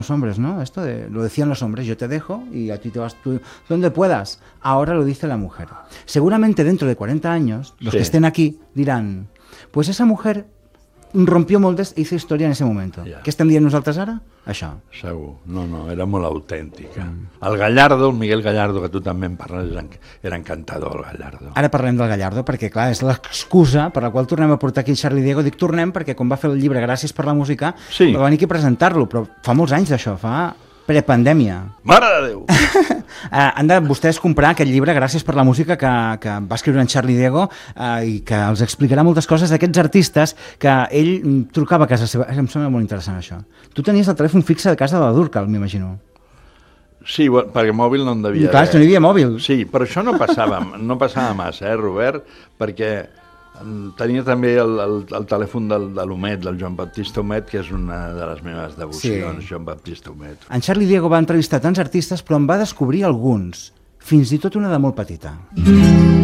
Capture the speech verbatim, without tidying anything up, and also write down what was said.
los hombres, ¿no? Esto de, lo decían los hombres, yo te dejo y a ti te vas tú donde puedas. Ahora lo dice la mujer. Seguramente dentro de cuarenta años, los sí. que estén aquí dirán, pues esa mujer rompió moldes e hizo història en ese moment. Ja. Què estem dient nosaltres ara? Això. Segur, no, no, era molt autèntica. Mm. El Gallardo, el Miguel Gallardo, que tu també en parles, era encantador, el Gallardo. Ara parlem del Gallardo, perquè clar, és l'excusa per la qual tornem a portar aquí Charlie Diego. Dic tornem perquè quan va fer el llibre Gràcies per la música, sí. va venir aquí a presentar-lo, però fa molts anys d'això, fa prepandèmia. Mare de Déu! uh, han de vostès comprar aquest llibre Gràcies per la música que, que va escriure en Charlie Diego uh, i que els explicarà moltes coses d'aquests artistes que ell trucava a casa seva. Em sembla molt interessant això. Tu tenies el telèfon fixe de casa de la Durcal, m'imagino. Sí, perquè mòbil no en devia Clar, haver. no hi havia mòbil. Sí, però això no passava, no passava massa, eh, Robert? Perquè tenia també el, el, el telèfon del, de l'Homet, del Joan Baptista Homet, que és una de les meves devocions, sí. Joan Baptista Homet. En Charlie Diego va entrevistar tants artistes, però en va descobrir alguns, fins i tot una de molt petita.